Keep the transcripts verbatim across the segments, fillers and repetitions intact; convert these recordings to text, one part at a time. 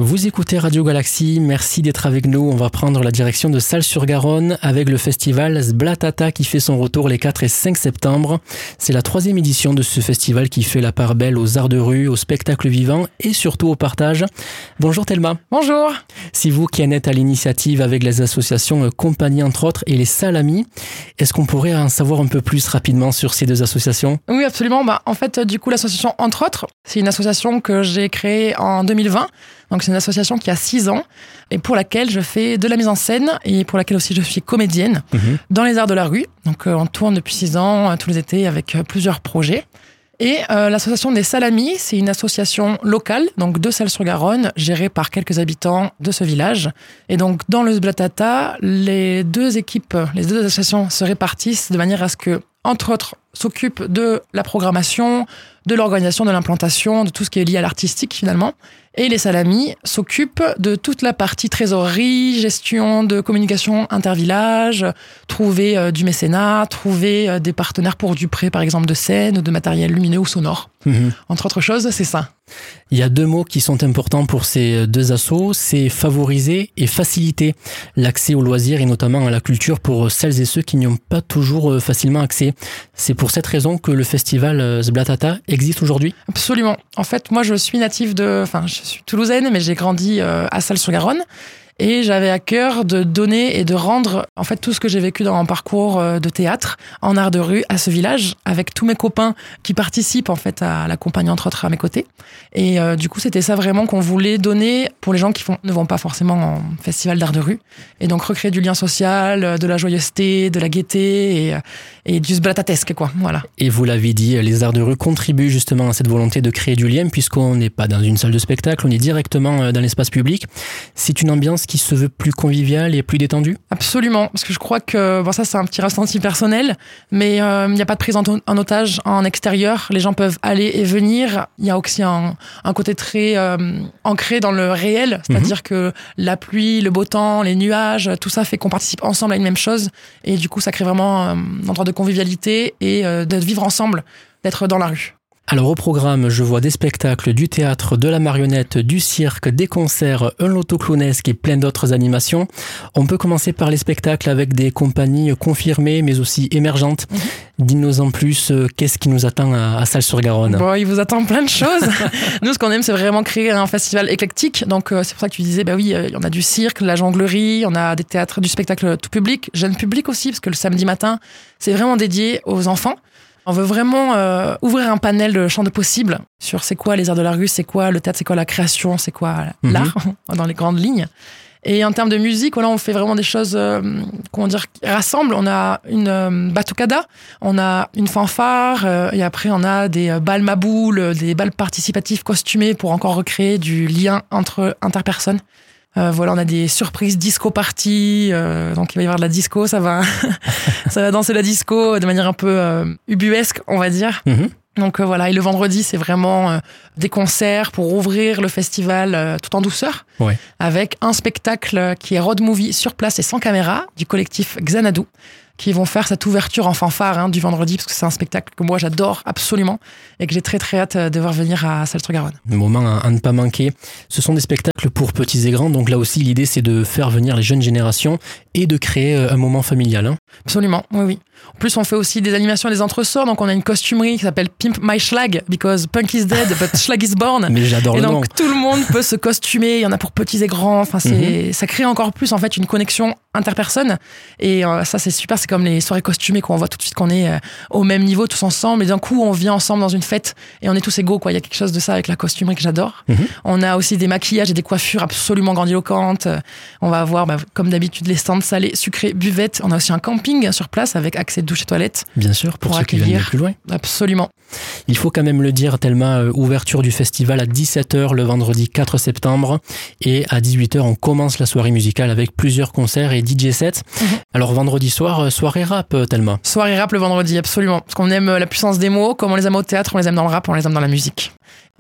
Vous écoutez Radio Galaxie, merci d'être avec nous. On va prendre la direction de Salles-sur-Garonne avec le festival Zblatata qui fait son retour les quatre et cinq septembre. C'est la troisième édition de ce festival qui fait la part belle aux arts de rue, au spectacle vivant et surtout au partage. Bonjour Thelma. Bonjour. C'est vous qui en êtes à l'initiative avec les associations Compagnie entre autres et les Salamis. Est-ce qu'on pourrait en savoir un peu plus rapidement sur ces deux associations ? Oui, absolument. Bah, en fait, du coup, l'association Entre autres, c'est une association que j'ai créée en deux mille vingt. Donc, c'est une association qui a six ans et pour laquelle je fais de la mise en scène et pour laquelle aussi je suis comédienne mmh. dans les arts de la rue. Donc, euh, on tourne depuis six ans, euh, tous les étés, avec euh, plusieurs projets. Et euh, l'association des Salamis, c'est une association locale, donc de Salles-sur-Garonne, gérée par quelques habitants de ce village. Et donc, dans le Zblatata, les deux équipes, les deux associations se répartissent de manière à ce que, entre autres, s'occupent de la programmation, de l'organisation, de l'implantation, de tout ce qui est lié à l'artistique finalement. Et les Salamis s'occupent de toute la partie trésorerie, gestion de communication intervillage, trouver euh, du mécénat, trouver euh, des partenaires pour du prêt par exemple de scène ou de matériel lumineux ou sonore. Mmh. Entre autres choses, c'est ça. Il y a deux mots qui sont importants pour ces deux assos, c'est favoriser et faciliter l'accès aux loisirs et notamment à la culture pour celles et ceux qui n'y ont pas toujours facilement accès. C'est pour cette raison que le festival Zblatata existe aujourd'hui ? Absolument. En fait, moi je suis native de... Enfin, je suis toulousaine, mais j'ai grandi à Salles-sur-Garonne. Et j'avais à cœur de donner et de rendre en fait tout ce que j'ai vécu dans mon parcours de théâtre en art de rue à ce village avec tous mes copains qui participent en fait à la compagnie entre autres à mes côtés. Et euh, du coup c'était ça vraiment qu'on voulait donner pour les gens qui font, ne vont pas forcément en festival d'art de rue. Et donc recréer du lien social, de la joyeuseté, de la gaieté et, et du zblatatesque quoi. Voilà. Et vous l'avez dit, les arts de rue contribuent justement à cette volonté de créer du lien puisqu'on n'est pas dans une salle de spectacle, on est directement dans l'espace public. C'est une ambiance qui se veut plus convivial et plus détendu ? Absolument, parce que je crois que, bon ça c'est un petit ressenti personnel, mais il euh, n'y a pas de prise en, en otage en extérieur, les gens peuvent aller et venir, il y a aussi un, un côté très euh, ancré dans le réel, c'est-à-dire mmh. que la pluie, le beau temps, les nuages, tout ça fait qu'on participe ensemble à une même chose, et du coup ça crée vraiment un endroit de convivialité et euh, de vivre ensemble, d'être dans la rue. Alors au programme, je vois des spectacles, du théâtre, de la marionnette, du cirque, des concerts, un loto clownesque et plein d'autres animations. On peut commencer par les spectacles avec des compagnies confirmées mais aussi émergentes. Mmh. Dis-nous en plus, qu'est-ce qui nous attend à, à Salles-sur-Garonne ? Bon, il vous attend plein de choses. Nous, ce qu'on aime, c'est vraiment créer un festival éclectique. Donc c'est pour ça que tu disais, bah oui, il y en a du cirque, de la jonglerie, on a des théâtres, du spectacle tout public, jeune public aussi, parce que le samedi matin, c'est vraiment dédié aux enfants. On veut vraiment euh, ouvrir un panel de champs de possibles sur c'est quoi les arts de la rue, c'est quoi le théâtre, c'est quoi la création, c'est quoi l'art, mmh. dans les grandes lignes. Et en termes de musique, voilà, on fait vraiment des choses, euh, comment dire, qui rassemblent. On a une euh, batucada, on a une fanfare, euh, et après on a des euh, balles maboules, des balles participatifs costumés pour encore recréer du lien entre interpersonnes. Euh, voilà, on a des surprises disco party, euh, donc il va y avoir de la disco, ça va, ça va danser la disco de manière un peu euh, ubuesque, on va dire. Mm-hmm. Donc euh, voilà, et le vendredi, c'est vraiment euh, des concerts pour ouvrir le festival euh, tout en douceur, ouais. avec un spectacle qui est road movie sur place et sans caméra du collectif Xanadu, qui vont faire cette ouverture en fanfare hein, du vendredi, parce que c'est un spectacle que moi j'adore absolument et que j'ai très très hâte de voir venir à Salles-sur-Garonne. Le moment à, à ne pas manquer. Ce sont des spectacles pour petits et grands, donc là aussi l'idée c'est de faire venir les jeunes générations et de créer un moment familial. Hein. Absolument, oui oui. En plus on fait aussi des animations et des entresorts, donc on a une costumerie qui s'appelle Pimp My Schlag, because punk is dead but Schlag is born. Mais j'adore et le nom. Et donc tout le monde peut se costumer, il y en a pour petits et grands, enfin c'est, mm-hmm. ça crée encore plus en fait une connexion interpersonne et euh, ça c'est super, c'est comme les soirées costumées qu'on voit tout de suite qu'on est euh, au même niveau tous ensemble et d'un coup on vient ensemble dans une fête et on est tous égaux quoi. Il y a quelque chose de ça avec la costumerie que j'adore. Mm-hmm. On a aussi des maquillages et des coiffures absolument grandiloquentes. On va avoir bah, comme d'habitude les stands salés, sucrés, buvettes. On a aussi un camping sur place avec accès douche et toilettes. Bien sûr, pour, pour ceux accueillir. Qui viennent de plus loin. Absolument. Il faut quand même le dire, Thelma, euh, ouverture du festival à dix-sept heures le vendredi quatre septembre et à dix-huit heures on commence la soirée musicale avec plusieurs concerts et D J sets. Mmh. Alors vendredi soir, soirée rap, Thelma. Soirée rap le vendredi, absolument. Parce qu'on aime la puissance des mots, comme on les aime au théâtre, on les aime dans le rap, on les aime dans la musique.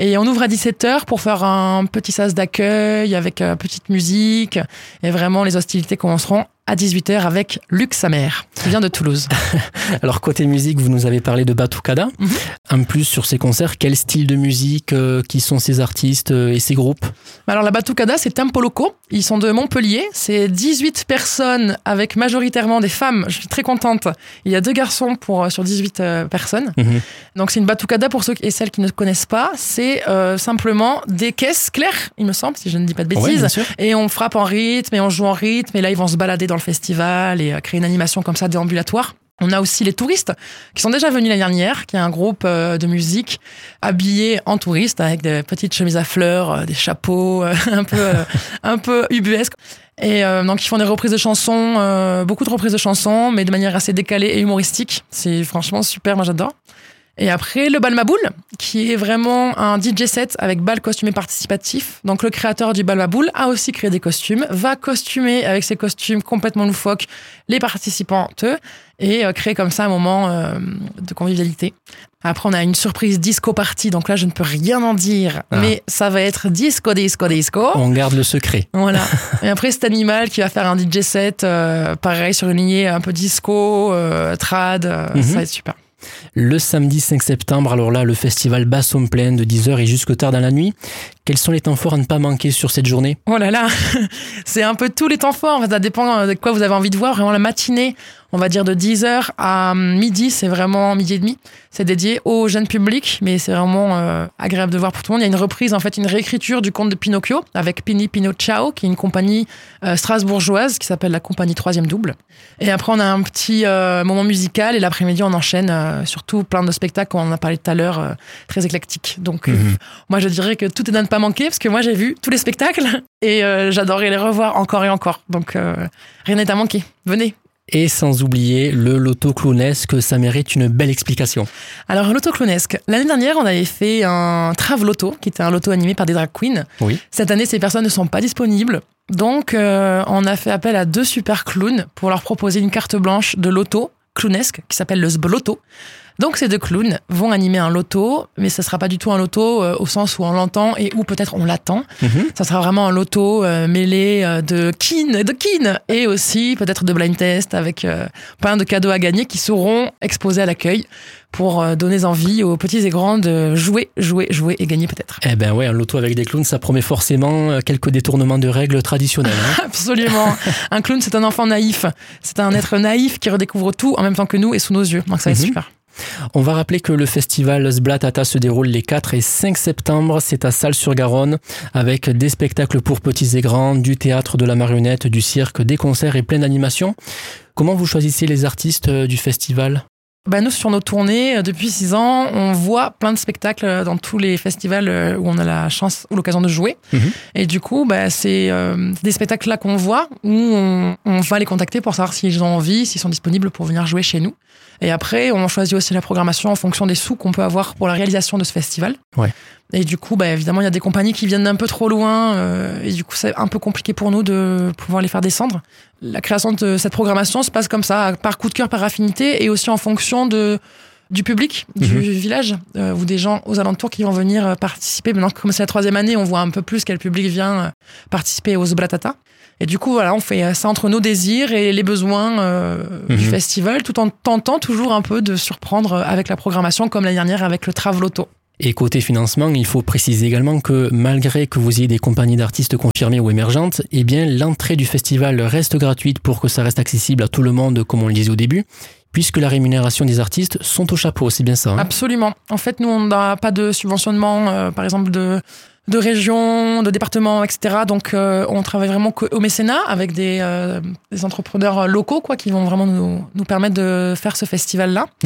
Et on ouvre à dix-sept heures pour faire un petit sas d'accueil avec euh, petite musique. Et vraiment, les hostilités commenceront à dix-huit heures avec Luc Samer, qui vient de Toulouse. Alors, côté musique, vous nous avez parlé de Batucada. Mm-hmm. En plus, sur ces concerts, quel style de musique, euh, qui sont ces artistes euh, et ces groupes? Alors, la Batucada, c'est Tempo Loco. Ils sont de Montpellier. C'est dix-huit personnes avec majoritairement des femmes. Je suis très contente. Il y a deux garçons pour, sur dix-huit euh, personnes. Mm-hmm. Donc, c'est une Batucada pour ceux et celles qui ne connaissent pas. C'est euh, simplement des caisses claires, il me semble, si je ne dis pas de bêtises. Ouais, et on frappe en rythme et on joue en rythme. Et là, ils vont se balader dans le festival et créer une animation comme ça déambulatoire. On a aussi les touristes qui sont déjà venus l'année dernière, qui est un groupe de musique habillé en touriste avec des petites chemises à fleurs, des chapeaux un peu un peu ubuesques. Et euh, donc ils font des reprises de chansons, euh, beaucoup de reprises de chansons, mais de manière assez décalée et humoristique. C'est franchement super, moi j'adore. Et après, le Bal Maboul, qui est vraiment un D J set avec bal costumé participatif. Donc, le créateur du Bal Maboul a aussi créé des costumes, va costumer avec ses costumes complètement loufoques les participantes et euh, créer comme ça un moment euh, de convivialité. Après, on a une surprise disco party. Donc là, je ne peux rien en dire, ah. mais ça va être disco, disco, disco. On garde le secret. Voilà. Et après, c'est Animal qui va faire un D J set, euh, pareil, sur une lignée un peu disco, euh, trad. Euh, mm-hmm. Ça va être super. Le samedi cinq septembre, alors là, le festival Bassomme Plein de dix heures et jusque tard dans la nuit. Quels sont les temps forts à ne pas manquer sur cette journée? Oh là là, c'est un peu tous les temps forts. En fait, ça dépend de quoi vous avez envie de voir. Vraiment, la matinée, on va dire de dix heures à midi, c'est vraiment midi et demi. C'est dédié au jeune public, mais c'est vraiment euh, agréable de voir pour tout le monde. Il y a une reprise, en fait, une réécriture du conte de Pinocchio avec Pini Pino Ciao, qui est une compagnie euh, strasbourgeoise qui s'appelle la compagnie Troisième Double. Et après, on a un petit euh, moment musical et l'après-midi, on enchaîne euh, surtout plein de spectacles, comme on en a parlé tout à l'heure, euh, très éclectiques. Donc, mmh. euh, moi, je dirais que tout est à ne pas manquer parce que moi, j'ai vu tous les spectacles et euh, j'adorerais les revoir encore et encore. Donc, euh, rien n'est à manquer. Venez. Et sans oublier le loto clownesque, ça mérite une belle explication. Alors, le loto clownesque, l'année dernière, on avait fait un Trave Loto, qui était un loto animé par des drag queens. Oui. Cette année, ces personnes ne sont pas disponibles. Donc, euh, on a fait appel à deux super clowns pour leur proposer une carte blanche de loto clownesque qui s'appelle le Sbloto. Donc, ces deux clowns vont animer un loto, mais ça sera pas du tout un loto euh, au sens où on l'entend et où peut-être on l'attend. Mm-hmm. Ça sera vraiment un loto euh, mêlé euh, de kin, de kin et aussi peut-être de blind test avec euh, plein de cadeaux à gagner qui seront exposés à l'accueil pour euh, donner envie aux petits et grands de jouer, jouer, jouer et gagner peut-être. Eh ben ouais, un loto avec des clowns, ça promet forcément quelques détournements de règles traditionnelles. Hein. Absolument. Un clown, c'est un enfant naïf. C'est un être naïf qui redécouvre tout en même temps que nous et sous nos yeux. Donc ça va être mm-hmm. super. On va rappeler que le festival Sblatata se déroule les quatre et cinq septembre. C'est à Salles-sur-Garonne avec des spectacles pour petits et grands, du théâtre, de la marionnette, du cirque, des concerts et plein d'animations. Comment vous choisissez les artistes du festival ? Ben nous, sur nos tournées, depuis six ans, on voit plein de spectacles dans tous les festivals où on a la chance ou l'occasion de jouer. Mmh. Et du coup, ben, c'est euh, des spectacles-là qu'on voit où on, on va les contacter pour savoir s'ils ont envie, s'ils sont disponibles pour venir jouer chez nous. Et après, on choisit aussi la programmation en fonction des sous qu'on peut avoir pour la réalisation de ce festival. Ouais. Et du coup, bah, évidemment, il y a des compagnies qui viennent d'un peu trop loin euh, et du coup, c'est un peu compliqué pour nous de pouvoir les faire descendre. La création de cette programmation se passe comme ça, par coup de cœur, par affinité et aussi en fonction de, du public, du mmh. village euh, ou des gens aux alentours qui vont venir participer. Maintenant, comme c'est la troisième année, on voit un peu plus quel public vient participer aux Sblatata. Et du coup, voilà, on fait ça entre nos désirs et les besoins euh, mmh. du festival, tout en tentant toujours un peu de surprendre avec la programmation, comme l'année dernière avec le Trave Loto. Et côté financement, il faut préciser également que malgré que vous ayez des compagnies d'artistes confirmées ou émergentes, eh bien, l'entrée du festival reste gratuite pour que ça reste accessible à tout le monde, comme on le disait au début, puisque la rémunération des artistes sont au chapeau, c'est bien ça, hein ? Absolument. En fait, nous, on n'a pas de subventionnement, euh, par exemple, de... de régions, de départements, et cetera. Donc, euh, on travaille vraiment au mécénat avec des, euh, des entrepreneurs locaux, quoi, qui vont vraiment nous, nous permettre de faire ce festival-là. Mmh.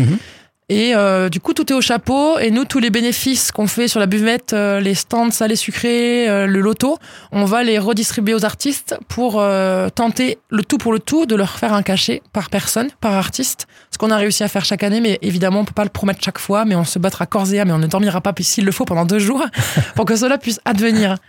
Et euh, du coup, tout est au chapeau. Et nous, tous les bénéfices qu'on fait sur la buvette, euh, les stands salés sucrés, euh, le loto, on va les redistribuer aux artistes pour euh, tenter le tout pour le tout, de leur faire un cachet par personne, par artiste. Ce qu'on a réussi à faire chaque année, mais évidemment, on peut pas le promettre chaque fois, mais on se battra corps et âme, mais on ne dormira pas, puis s'il le faut, pendant deux jours, pour que cela puisse advenir.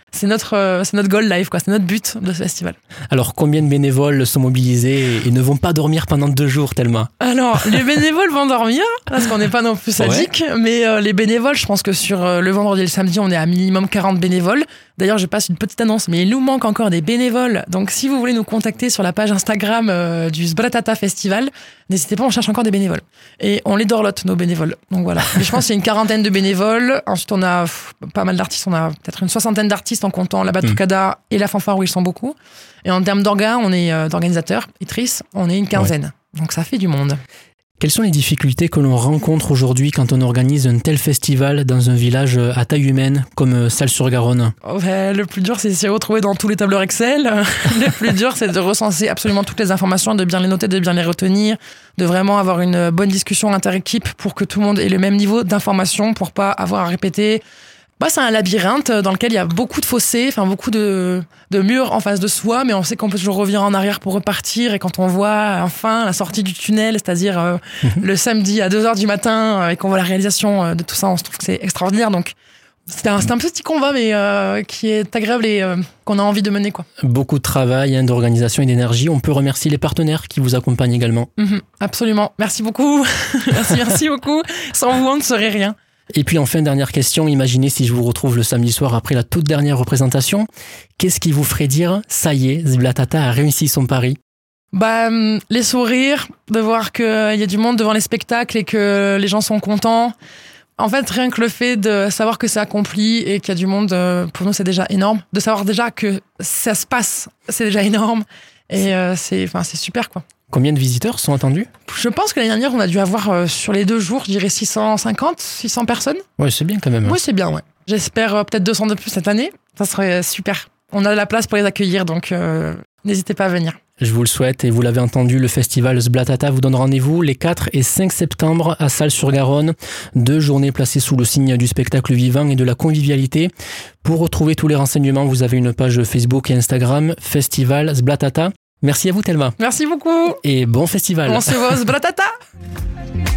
C'est notre, euh, c'est notre goal life, quoi. C'est notre but de ce festival. Alors, combien de bénévoles sont mobilisés et ne vont pas dormir pendant deux jours tellement? Alors, les bénévoles vont dormir, parce qu'on n'est pas non plus sadiques, ouais. mais euh, les bénévoles, je pense que sur euh, le vendredi et le samedi, on est à minimum quarante bénévoles. D'ailleurs, je passe une petite annonce, mais il nous manque encore des bénévoles. Donc, si vous voulez nous contacter sur la page Instagram euh, du Sblatata Festival, n'hésitez pas, on cherche encore des bénévoles. Et on les dorlote, nos bénévoles. Donc voilà. Mais je pense qu'il y a une quarantaine de bénévoles. Ensuite, on a pff, pas mal d'artistes. On a peut-être une soixantaine d'artistes en comptant la Batucada mmh. et la fanfare où ils sont beaucoup. Et en termes d'orgas, on est euh, d'organisateurs, Itrice, on est une quinzaine. Ouais. Donc ça fait du monde. Quelles sont les difficultés que l'on rencontre aujourd'hui quand on organise un tel festival dans un village à taille humaine comme Salles-sur-Garonne? Oh ben, le plus dur, c'est s'y retrouver dans tous les tableurs Excel. Le plus dur, c'est de recenser absolument toutes les informations, de bien les noter, de bien les retenir, de vraiment avoir une bonne discussion inter-équipe pour que tout le monde ait le même niveau d'information, pour pas avoir à répéter. Bah, c'est un labyrinthe dans lequel il y a beaucoup de fossés, enfin beaucoup de, de murs en face de soi, mais on sait qu'on peut toujours revenir en arrière pour repartir. Et quand on voit enfin la sortie du tunnel, c'est-à-dire euh, mmh. le samedi à deux heures du matin, euh, et qu'on voit la réalisation de tout ça, on se trouve que c'est extraordinaire. Donc c'est un, c'est un petit combat, mais euh, qui est agréable et euh, qu'on a envie de mener, quoi. Beaucoup de travail, hein, d'organisation et d'énergie. On peut remercier les partenaires qui vous accompagnent également. Mmh, absolument. Merci beaucoup. merci, merci beaucoup. Sans vous, on ne serait rien. Et puis enfin, dernière question, imaginez si je vous retrouve le samedi soir après la toute dernière représentation, qu'est-ce qui vous ferait dire « ça y est, Sblatata a réussi son pari » ? Bah, les sourires, de voir qu'il y a du monde devant les spectacles et que les gens sont contents. En fait, rien que le fait de savoir que c'est accompli et qu'il y a du monde, pour nous, c'est déjà énorme. De savoir déjà que ça se passe, c'est déjà énorme. Et euh, c'est, enfin, c'est super, quoi. Combien de visiteurs sont attendus ? Je pense que l'année dernière, on a dû avoir euh, sur les deux jours, je dirais six cent cinquante, six cents personnes. Ouais, c'est bien quand même. Oui, c'est bien, ouais. J'espère euh, peut-être deux cents de plus cette année. Ça serait super. On a de la place pour les accueillir, donc euh, n'hésitez pas à venir. Je vous le souhaite et vous l'avez entendu, le festival Sblatata vous donne rendez-vous les quatre et cinq septembre à Salles-sur-Garonne. Deux journées placées sous le signe du spectacle vivant et de la convivialité. Pour retrouver tous les renseignements, vous avez une page Facebook et Instagram, Festival Sblatata. Merci à vous, Thelma. Merci beaucoup. Et bon festival. On se voit au Sblatata.